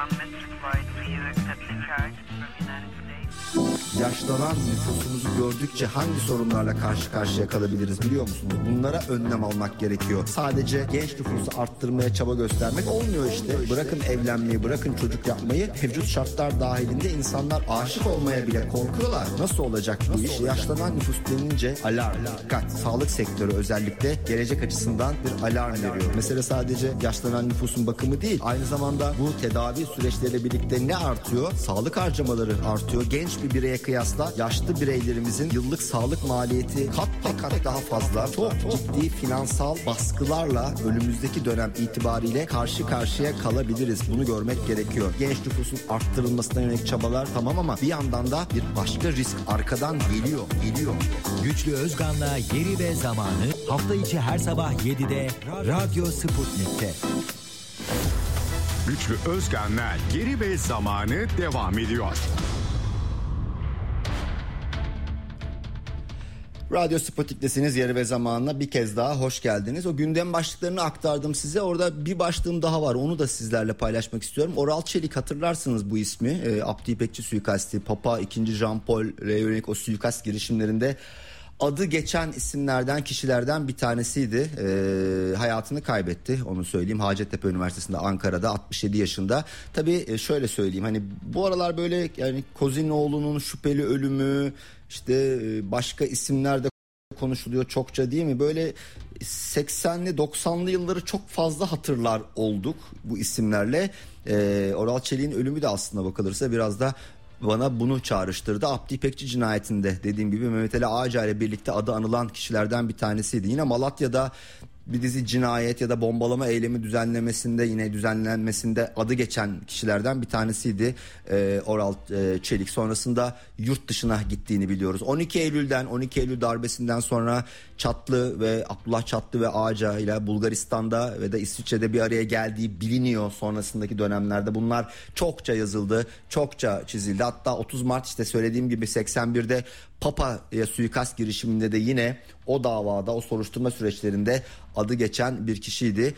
Yaşlanan nüfusumuzu gördükçe hangi sorunlarla karşı karşıya kalabiliriz biliyor musunuz? Bunlara önlem almak gerekiyor. Sadece genç nüfusu arttırmaya çaba göstermek olmuyor işte. Bırakın evlenmeyi, bırakın çocuk yapmayı. Mevcut şartlar dahilinde insanlar aşık olmaya bile korkuyorlar. Nasıl olacak bu iş? Yaşlanan nüfus denince alarm, dikkat. Sağlık sektörü özellikle gelecek açısından bir alarm veriyor. Mesele sadece yaşlanan nüfusun bakımı değil. Aynı zamanda bu tedavi süreçleriyle birlikte ne artıyor? Sağlık harcamaları artıyor. Genç bir bireye kıyasla yaşlı bireylerimizin yıllık sağlık maliyeti kat daha fazla. Çok ciddi finansal baskılarla önümüzdeki dönem itibariyle karşı karşıya kalabiliriz. Bunu görmek gerekiyor. Genç nüfusun arttırılmasına yönelik çabalar tamam ama bir yandan da bir başka risk arkadan geliyor. Güçlü Özgan'la Yeri ve Zamanı hafta içi her sabah 7'de Radyo Sputnik'te. Güçlü Özgan'la Yeri ve Zamanı devam ediyor. Radyo Sputnik'tesiniz, Yeri ve Zamanı'na bir kez daha hoş geldiniz. O gündem başlıklarını aktardım size. Orada bir başlığım daha var. Onu da sizlerle paylaşmak istiyorum. Oral Çelik, hatırlarsınız bu ismi. Abdi İpekçi suikasti, Papa II. Jean Paul'e yönelik o suikast girişimlerinde adı geçen isimlerden, kişilerden bir tanesiydi. Hayatını kaybetti, onu söyleyeyim. Hacettepe Üniversitesi'nde, Ankara'da, 67 yaşında. Tabii şöyle söyleyeyim, hani bu aralar böyle yani Kozinoğlu'nun şüpheli ölümü, işte başka isimler de konuşuluyor çokça, değil mi? Böyle 80'li 90'lı yılları çok fazla hatırlar olduk bu isimlerle. Oral Çelik'in ölümü de aslında bakılırsa biraz da bana bunu çağrıştırdı. Abdi İpekçi cinayetinde dediğim gibi Mehmet Ali Ağca ile birlikte adı anılan kişilerden bir tanesiydi. Yine Malatya'da bir dizi cinayet ya da bombalama eylemi düzenlenmesinde adı geçen kişilerden bir tanesiydi Oral Çelik. Sonrasında yurt dışına gittiğini biliyoruz. 12 Eylül darbesinden sonra Abdullah Çatlı ve Ağca ile Bulgaristan'da ve de İsviçre'de bir araya geldiği biliniyor. Sonrasındaki dönemlerde bunlar çokça yazıldı, çokça çizildi. Hatta 30 Mart işte söylediğim gibi 81'de Papa'ya suikast girişiminde de yine o davada, o soruşturma süreçlerinde adı geçen bir kişiydi.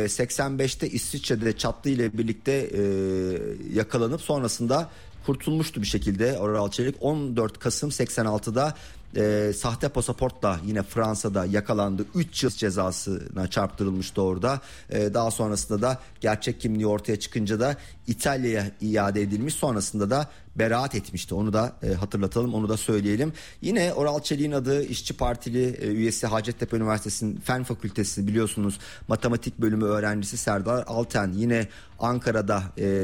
85'te İsviçre'de Çatlı ile birlikte yakalanıp sonrasında kurtulmuştu bir şekilde Oral Çelik. 14 Kasım 86'da sahte pasaportla yine Fransa'da yakalandı. 3 yıl cezasına çarptırılmıştı orada. Daha sonrasında da gerçek kimliği ortaya çıkınca da İtalya'ya iade edilmiş. Sonrasında da beraat etmişti. Onu da hatırlatalım, onu da söyleyelim. Yine Oral Çelik'in adı İşçi Partili üyesi, Hacettepe Üniversitesi'nin Fen Fakültesi biliyorsunuz matematik bölümü öğrencisi Serdar Alten. Yine Ankara'da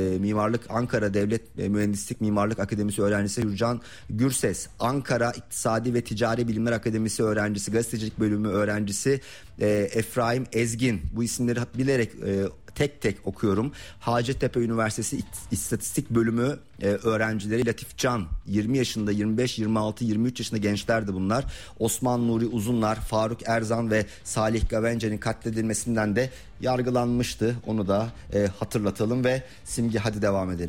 Ankara Devlet Mühendislik Mimarlık Akademisi öğrencisi Hürcan Gürses. Ankara İktisadi ve Ticari Bilimler Akademisi öğrencisi, gazetecilik bölümü öğrencisi Efraim Ezgin. Bu isimleri bilerek tek tek okuyorum. Hacettepe Üniversitesi İstatistik Bölümü öğrencileri Latif Can, 20 yaşında, 25, 26, 23 yaşında gençlerdi bunlar. Osman Nuri Uzunlar, Faruk Erzan ve Salih Gavence'nin katledilmesinden de yargılanmıştı. Onu da hatırlatalım ve Simge, hadi devam edelim.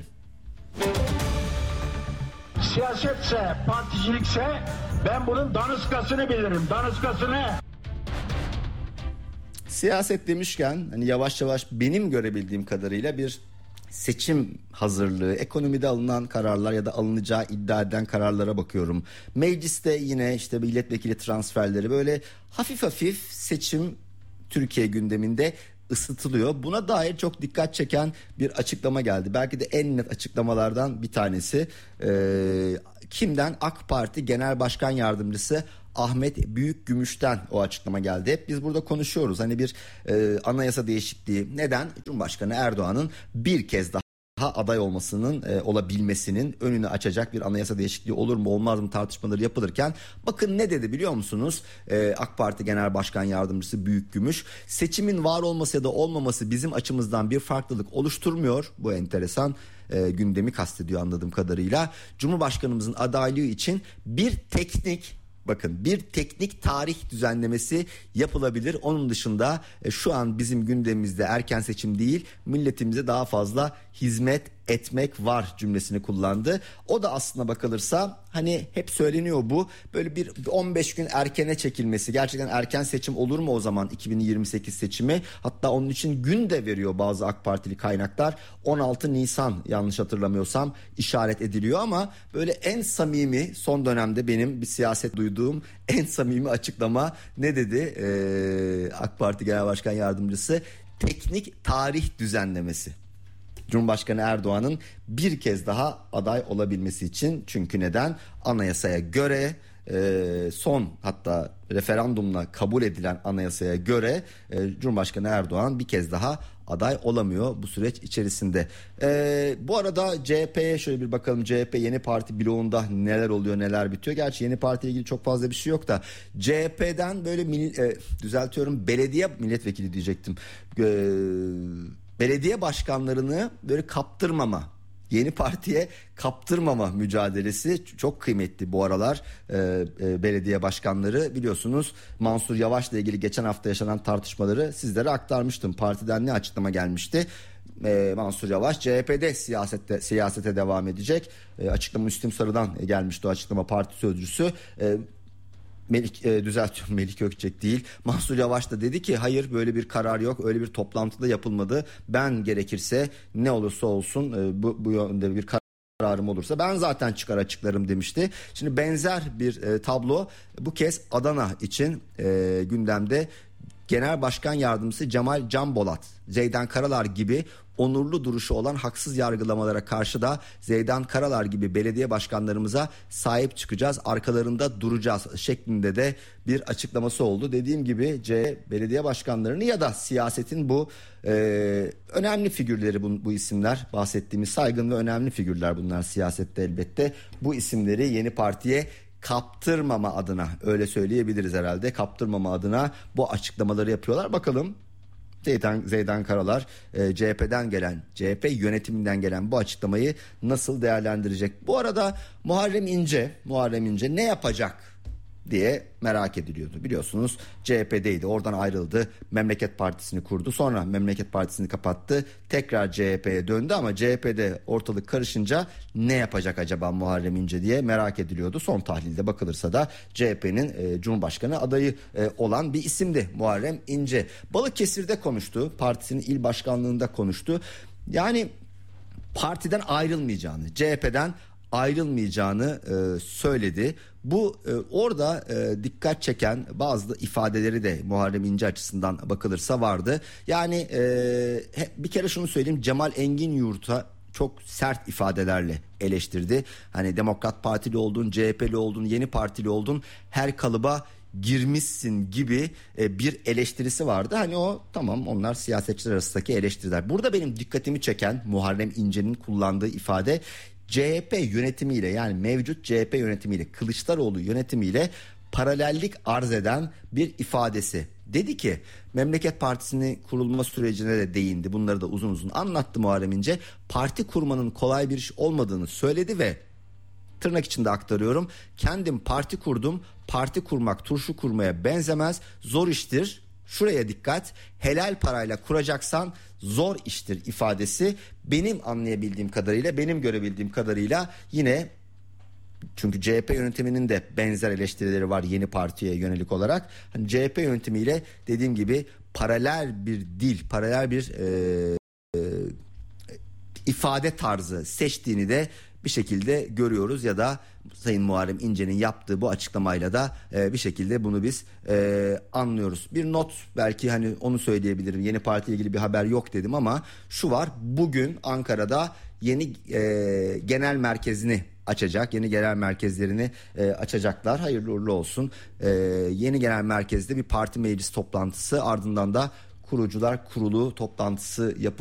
Siyasetse, particilikse ben bunun daniskasını bilirim. Daniskasını. Siyaset demişken hani yavaş yavaş benim görebildiğim kadarıyla bir seçim hazırlığı, ekonomide alınan kararlar ya da alınacağı iddia edilen kararlara bakıyorum. Mecliste yine işte milletvekili transferleri, böyle hafif hafif seçim Türkiye gündeminde ısıtılıyor. Buna dair çok dikkat çeken bir açıklama geldi. Belki de en net açıklamalardan bir tanesi. Kimden? AK Parti Genel Başkan Yardımcısı Ahmet Büyükgümüş'ten o açıklama geldi. Hep biz burada konuşuyoruz. Hani bir anayasa değişikliği. Neden? Cumhurbaşkanı Erdoğan'ın bir kez daha aday olmasının olabilmesinin önünü açacak bir anayasa değişikliği olur mu olmaz mı tartışmaları yapılırken bakın ne dedi biliyor musunuz? AK Parti Genel Başkan Yardımcısı Büyükgümüş, seçimin var olması ya da olmaması bizim açımızdan bir farklılık oluşturmuyor. Bu enteresan, gündemi kastediyor anladığım kadarıyla. Cumhurbaşkanımızın adaylığı için bir teknik tarih düzenlemesi yapılabilir. Onun dışında şu an bizim gündemimizde erken seçim değil, milletimize daha fazla hizmet etmek var cümlesini kullandı. O da aslına bakılırsa hani hep söyleniyor bu, böyle bir 15 gün erkene çekilmesi, gerçekten erken seçim olur mu o zaman 2028 seçimi, hatta onun için gün de veriyor bazı AK Partili kaynaklar, 16 Nisan yanlış hatırlamıyorsam işaret ediliyor. Ama böyle en samimi, son dönemde benim bir siyaset duyduğum en samimi açıklama ne dedi AK Parti Genel Başkan Yardımcısı? Teknik tarih düzenlemesi. Cumhurbaşkanı Erdoğan'ın bir kez daha aday olabilmesi için. Çünkü neden? Anayasaya göre son, hatta referandumla kabul edilen anayasaya göre Cumhurbaşkanı Erdoğan bir kez daha aday olamıyor bu süreç içerisinde. Bu arada CHP'ye şöyle bir bakalım. CHP Yeni Parti bloğunda neler oluyor, neler bitiyor. Gerçi Yeni Parti ile ilgili çok fazla bir şey yok da CHP'den böyle belediye milletvekili diyecektim. Belediye başkanlarını böyle kaptırmama, Yeni Parti'ye kaptırmama mücadelesi çok kıymetli bu aralar. Belediye başkanları, biliyorsunuz Mansur Yavaş'la ilgili geçen hafta yaşanan tartışmaları sizlere aktarmıştım. Partiden ne açıklama gelmişti? Mansur Yavaş CHP'de siyasete devam edecek. Açıklama Müslüm Sarı'dan gelmişti, o açıklama parti sözcüsü. Melik Gökçek değil, Mansur Yavaş da dedi ki hayır, böyle bir karar yok, öyle bir toplantıda yapılmadı. Ben gerekirse ne olursa olsun bu yönde bir kararım olursa ben zaten çıkar açıklarım demişti. Şimdi benzer bir tablo bu kez Adana için gündemde. Genel Başkan Yardımcısı Cemal Canbolat, Zeydan Karalar gibi onurlu duruşu olan haksız yargılamalara karşı da Zeydan Karalar gibi belediye başkanlarımıza sahip çıkacağız, arkalarında duracağız şeklinde de bir açıklaması oldu. Dediğim gibi belediye başkanlarını ya da siyasetin bu önemli figürleri, bu isimler, bahsettiğimiz saygın ve önemli figürler bunlar siyasette elbette. Bu isimleri Yeni Parti'ye kaptırmama adına, öyle söyleyebiliriz herhalde, kaptırmama adına bu açıklamaları yapıyorlar. Bakalım Zeydan Karalar CHP yönetiminden gelen bu açıklamayı nasıl değerlendirecek? Bu arada Muharrem İnce ne yapacak diye merak ediliyordu. Biliyorsunuz CHP'deydi, oradan ayrıldı, Memleket Partisi'ni kurdu, sonra Memleket Partisi'ni kapattı, tekrar CHP'ye döndü. Ama CHP'de ortalık karışınca ne yapacak acaba Muharrem İnce diye merak ediliyordu. Son tahlilde bakılırsa da CHP'nin Cumhurbaşkanı adayı olan bir isimdi Muharrem İnce. Balıkesir'de konuştu, partisinin il başkanlığında konuştu. Yani partiden ayrılmayacağını, CHP'den ayrılmayacağını söyledi. Bu orada dikkat çeken bazı ifadeleri de Muharrem İnce açısından bakılırsa vardı. Yani bir kere şunu söyleyeyim, Cemal Engin Yurt'a çok sert ifadelerle eleştirdi. Hani Demokrat Partili oldun, CHP'li oldun, Yeni Partili oldun, her kalıba girmişsin gibi bir eleştirisi vardı. Hani o tamam, onlar siyasetçiler arasındaki eleştiriler. Burada benim dikkatimi çeken Muharrem İnce'nin kullandığı ifade, CHP yönetimiyle, yani mevcut CHP yönetimiyle, Kılıçdaroğlu yönetimiyle paralellik arz eden bir ifadesi. Dedi ki Memleket Partisi'nin kurulma sürecine de değindi. Bunları da uzun uzun anlattı Muharrem İnce. Parti kurmanın kolay bir iş olmadığını söyledi ve tırnak içinde aktarıyorum, kendim parti kurdum, parti kurmak turşu kurmaya benzemez, zor iştir. Şuraya dikkat, helal parayla kuracaksan zor iştir ifadesi benim anlayabildiğim kadarıyla, benim görebildiğim kadarıyla yine, çünkü CHP yönetiminin de benzer eleştirileri var Yeni Parti'ye yönelik olarak. Hani CHP yönetimiyle dediğim gibi paralel bir dil, paralel bir ifade tarzı seçtiğini de bir şekilde görüyoruz ya da Sayın Muharrem İnce'nin yaptığı bu açıklamayla da bir şekilde bunu biz anlıyoruz. Bir not, belki hani onu söyleyebilirim. Yeni Parti ile ilgili bir haber yok dedim ama şu var: bugün Ankara'da yeni genel merkezini açacak. Yeni genel merkezlerini açacaklar. Hayırlı uğurlu olsun. Yeni genel merkezde bir parti meclis toplantısı, ardından da kurucular kurulu toplantısı yapılacak.